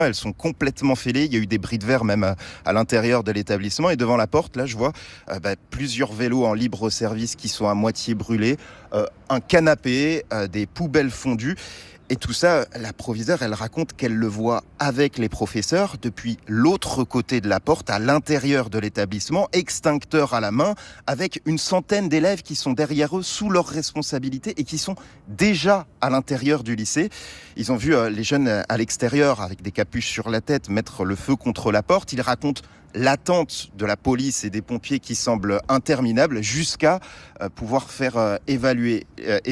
Elles sont complètement fêlées. Il y a eu des bris de verre même à l'intérieur de l'établissement. Et devant la porte, là, je vois plusieurs vélos en libre service qui sont à moitié brûlés, un canapé, des poubelles fondues. Et tout ça, la proviseure, elle raconte qu'elle le voit avec les professeurs depuis l'autre côté de la porte, à l'intérieur de l'établissement, extincteur à la main, avec une centaine d'élèves qui sont derrière eux sous leur responsabilité et qui sont déjà à l'intérieur du lycée. Ils ont vu les jeunes à l'extérieur avec des capuches sur la tête mettre le feu contre la porte. Ils racontent l'attente de la police et des pompiers qui semble interminable jusqu'à pouvoir faire évacuer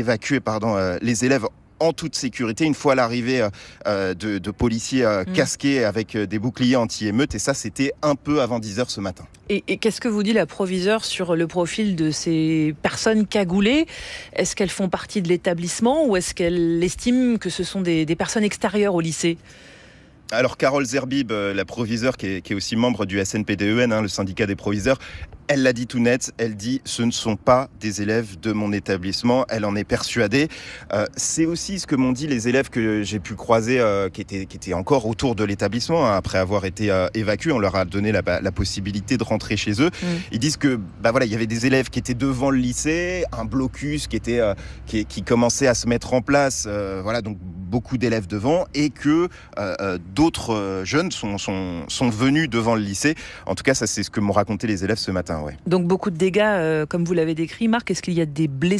les élèves en toute sécurité, une fois l'arrivée de policiers casqués avec des boucliers anti-émeute. Et ça, c'était un peu avant 10h ce matin. Et qu'est-ce que vous dit la proviseure sur le profil de ces personnes cagoulées ? Est-ce qu'elles font partie de l'établissement ou est-ce qu'elle estime que ce sont des personnes extérieures au lycée ? Alors Carole Zerbib, la proviseure qui est aussi membre du SNPDEN, le syndicat des proviseurs, elle l'a dit tout net, elle dit « ce ne sont pas des élèves de mon établissement », elle en est persuadée. C'est aussi ce que m'ont dit les élèves que j'ai pu croiser qui étaient encore autour de l'établissement, après avoir été évacués. On leur a donné la possibilité de rentrer chez eux. Ils disent que il y avait des élèves qui étaient devant le lycée, un blocus qui commençait à se mettre en place, donc beaucoup d'élèves devant, et que d'autres jeunes sont venus devant le lycée. En tout cas, ça c'est ce que m'ont raconté les élèves ce matin. Ouais. Donc beaucoup de dégâts, comme vous l'avez décrit. Marc, est-ce qu'il y a des blessés ?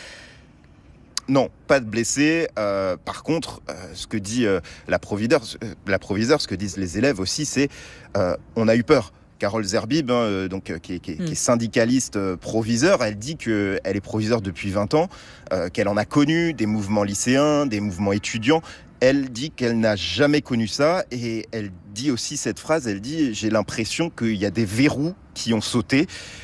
Non, pas de blessés. Par contre, ce que dit la proviseure, ce que disent les élèves aussi, c'est on a eu peur. Carole Zerbib, qui est syndicaliste proviseur, elle dit qu'elle est proviseure depuis 20 ans, qu'elle en a connu des mouvements lycéens, des mouvements étudiants. Elle dit qu'elle n'a jamais connu ça et elle dit aussi cette phrase, elle dit « j'ai l'impression qu'il y a des verrous qui ont sauté ».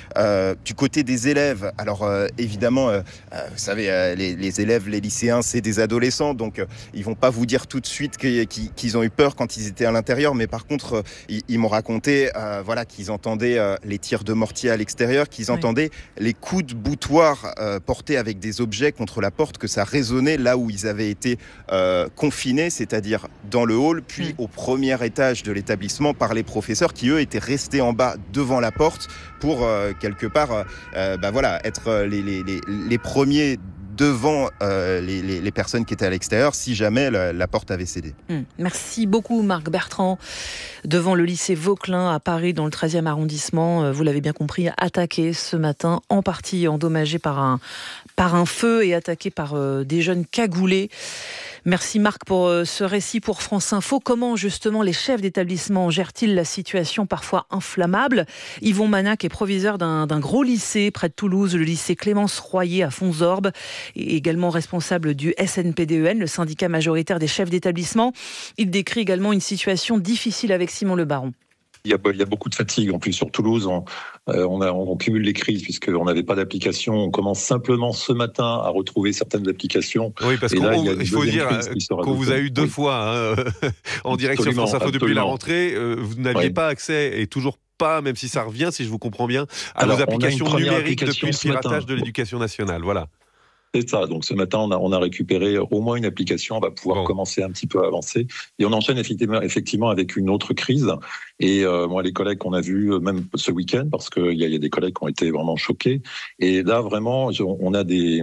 Du côté des élèves, alors évidemment, vous savez, les élèves, les lycéens, c'est des adolescents, donc ils vont pas vous dire tout de suite qu'ils ont eu peur quand ils étaient à l'intérieur, mais par contre, ils m'ont raconté qu'ils entendaient les tirs de mortier à l'extérieur, qu'ils entendaient les coups de boutoir portés avec des objets contre la porte, que ça résonnait là où ils avaient été confinés, c'est-à-dire dans le hall, puis au premier étage de l'établissement par les professeurs qui, eux, étaient restés en bas devant la porte pour quelque part être les premiers devant les personnes qui étaient à l'extérieur si jamais la porte avait cédé. Merci beaucoup Marc Bertrand. Devant le lycée Vauquelin à Paris dans le 13e arrondissement, vous l'avez bien compris, attaqué ce matin, en partie endommagé par un feu et attaqué par des jeunes cagoulés. Merci Marc pour ce récit pour France Info. Comment justement les chefs d'établissement gèrent-ils la situation parfois inflammable ? Yvon Manac est proviseur d'un gros lycée près de Toulouse, le lycée Clémence Royer à Fonsorbes, et également responsable du SNPDEN, le syndicat majoritaire des chefs d'établissement. Il décrit également une situation difficile avec Simon Le Baron. Il y a beaucoup de fatigue. En plus, sur Toulouse, on cumule les crises puisqu'on n'avait pas d'application. On commence simplement ce matin à retrouver certaines applications. Oui, parce qu'il faut dire qu'on vous a eu deux fois en direct sur France Info depuis la rentrée. Vous n'aviez pas accès, et toujours pas, même si ça revient, si je vous comprends bien, à vos applications numériques depuis le piratage de l'Éducation nationale. Voilà. C'est ça. Donc ce matin, on a récupéré au moins une application. On va pouvoir commencer un petit peu à avancer. Et on enchaîne effectivement avec une autre crise. Et moi, les collègues qu'on a vus, même ce week-end, parce qu'il y a des collègues qui ont été vraiment choqués. Et là, vraiment, on a des...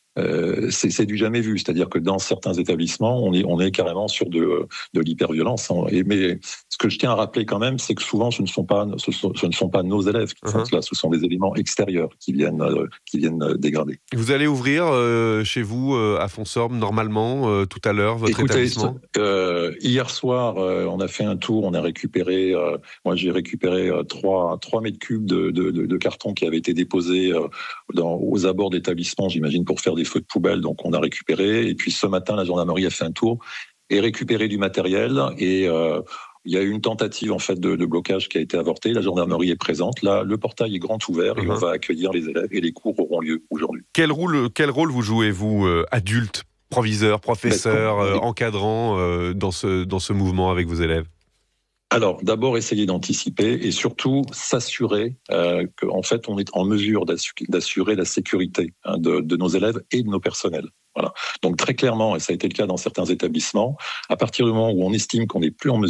c'est du jamais vu, c'est-à-dire que dans certains établissements, on est carrément sur de l'hyperviolence. Mais ce que je tiens à rappeler quand même, c'est que souvent, ce ne sont pas nos élèves qui sont là, ce sont des éléments extérieurs qui viennent dégrader. Vous allez ouvrir chez vous à Fonsorbes normalement tout à l'heure votre établissement. Hier soir, on a fait un tour, on a récupéré. Moi, j'ai récupéré 3 mètres cubes de carton qui avaient été déposés aux abords d'établissement, j'imagine, pour faire des feux de poubelle, donc on a récupéré. Et puis ce matin, la gendarmerie a fait un tour et récupéré du matériel. Et il y a eu une tentative en fait de blocage qui a été avortée. La gendarmerie est présente. Là, le portail est grand ouvert et on va accueillir les élèves et les cours auront lieu aujourd'hui. Quel rôle vous jouez, vous, adulte, proviseur, professeur, encadrant dans ce mouvement avec vos élèves ? Alors, d'abord, essayer d'anticiper et surtout s'assurer qu'en fait, on est en mesure d'assurer la sécurité de nos élèves et de nos personnels. Voilà. Donc très clairement, et ça a été le cas dans certains établissements, à partir du moment où on estime qu'on n'est plus en mesure